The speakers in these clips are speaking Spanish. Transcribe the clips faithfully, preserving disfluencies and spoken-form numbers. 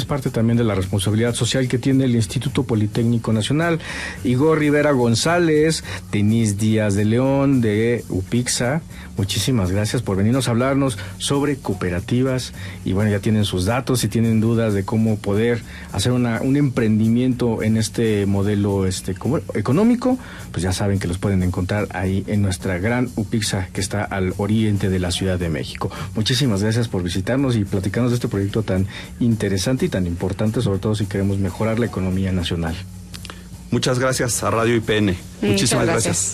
parte también de la responsabilidad social que tiene el Instituto Politécnico Nacional. Igor Rivera González, Denise Díaz de León de UPIXA, muchísimas gracias por venirnos a hablarnos sobre cooperativas. Y bueno, ya tienen sus datos, si tienen dudas de cómo poder hacer una, un emprendimiento en este modelo este económico, pues ya saben que los pueden encontrar ahí en nuestra gran UPIXA que está al oriente de la Ciudad de México. Muchísimas gracias por visitarnos y platicarnos de este proyecto tan interesante y tan importante, sobre todo si queremos mejorar la economía nacional. Muchas gracias a Radio I P N. Muchas Muchísimas gracias.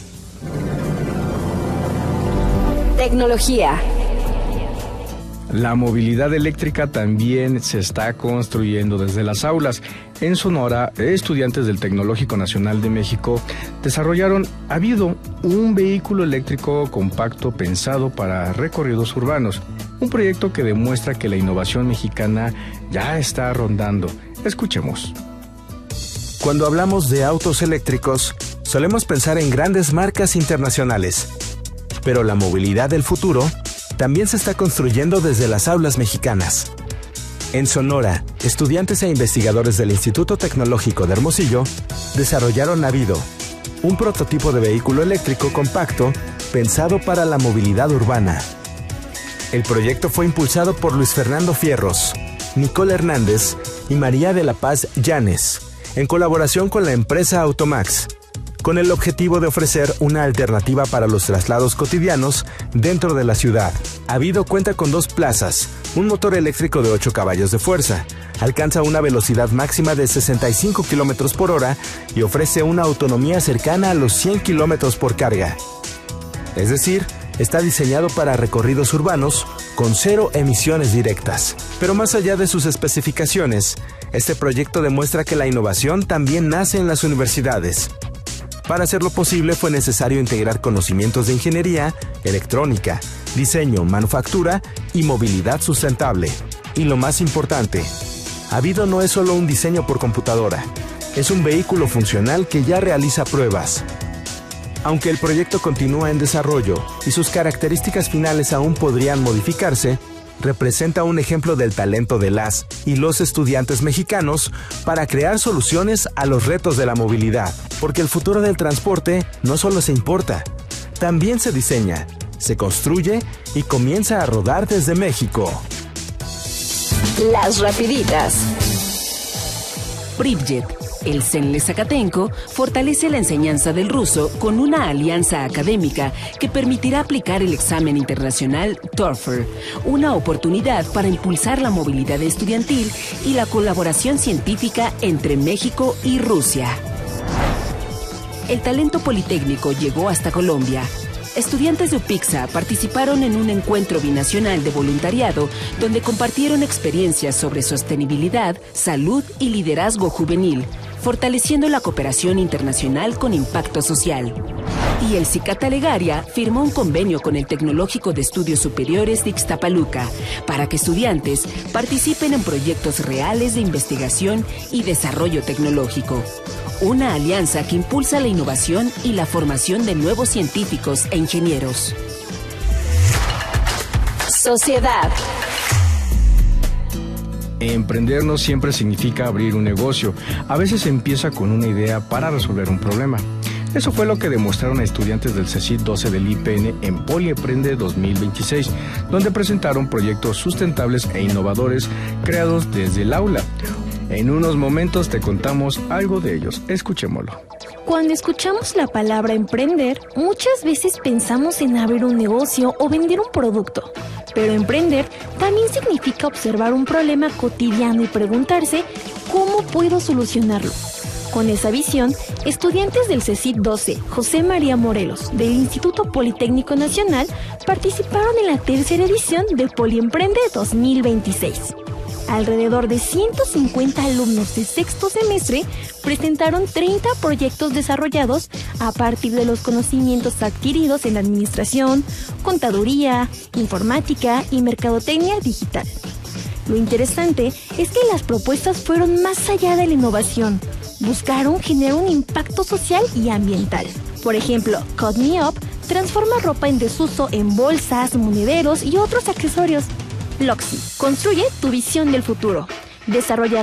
gracias. Tecnología. La movilidad eléctrica también se está construyendo desde las aulas. En Sonora, estudiantes del Tecnológico Nacional de México desarrollaron Avido, un vehículo eléctrico compacto pensado para recorridos urbanos. Un proyecto que demuestra que la innovación mexicana ya está rondando. Escuchemos. Cuando hablamos de autos eléctricos, solemos pensar en grandes marcas internacionales. Pero la movilidad del futuro también se está construyendo desde las aulas mexicanas. En Sonora, estudiantes e investigadores del Instituto Tecnológico de Hermosillo desarrollaron Avido, un prototipo de vehículo eléctrico compacto pensado para la movilidad urbana. El proyecto fue impulsado por Luis Fernando Fierros, Nicole Hernández y María de la Paz Llanes, en colaboración con la empresa Automax, con el objetivo de ofrecer una alternativa para los traslados cotidianos dentro de la ciudad. Avido cuenta con dos plazas, un motor eléctrico de ocho caballos de fuerza, alcanza una velocidad máxima de sesenta y cinco kilómetros por hora y ofrece una autonomía cercana a los cien kilómetros por carga. Es decir, está diseñado para recorridos urbanos con cero emisiones directas. Pero más allá de sus especificaciones, este proyecto demuestra que la innovación también nace en las universidades. Para hacerlo posible fue necesario integrar conocimientos de ingeniería, electrónica, diseño, manufactura y movilidad sustentable. Y lo más importante, Avido no es solo un diseño por computadora, es un vehículo funcional que ya realiza pruebas. Aunque el proyecto continúa en desarrollo y sus características finales aún podrían modificarse, representa un ejemplo del talento de las y los estudiantes mexicanos para crear soluciones a los retos de la movilidad. Porque el futuro del transporte no solo se importa, también se diseña, se construye y comienza a rodar desde México. Las rapiditas. Pripyat, el CENLE Zacatenco, fortalece la enseñanza del ruso con una alianza académica que permitirá aplicar el examen internacional TOEFL, una oportunidad para impulsar la movilidad estudiantil y la colaboración científica entre México y Rusia. El talento politécnico llegó hasta Colombia. Estudiantes de UPIXA participaron en un encuentro binacional de voluntariado donde compartieron experiencias sobre sostenibilidad, salud y liderazgo juvenil, fortaleciendo la cooperación internacional con impacto social. Y el Cicata Legaria firmó un convenio con el Tecnológico de Estudios Superiores de Ixtapaluca para que estudiantes participen en proyectos reales de investigación y desarrollo tecnológico. Una alianza que impulsa la innovación y la formación de nuevos científicos e ingenieros. Sociedad. Emprender no siempre significa abrir un negocio. A veces empieza con una idea para resolver un problema. Eso fue lo que demostraron a estudiantes del CECIT doce del I P N en Poliemprende dos mil veintiséis, donde presentaron proyectos sustentables e innovadores creados desde el aula. En unos momentos te contamos algo de ellos. Escuchémoslo. Cuando escuchamos la palabra emprender, muchas veces pensamos en abrir un negocio o vender un producto. Pero emprender también significa observar un problema cotidiano y preguntarse ¿cómo puedo solucionarlo? Con esa visión, estudiantes del CECIT doce, José María Morelos, del Instituto Politécnico Nacional, participaron en la tercera edición de Poliemprende dos mil veintiséis. Alrededor de ciento cincuenta alumnos de sexto semestre presentaron treinta proyectos desarrollados a partir de los conocimientos adquiridos en administración, contaduría, informática y mercadotecnia digital. Lo interesante es que las propuestas fueron más allá de la innovación. Buscaron generar un impacto social y ambiental. Por ejemplo, Cut Me Up transforma ropa en desuso en bolsas, monederos y otros accesorios. Loxi, construye tu visión del futuro. Desarrolla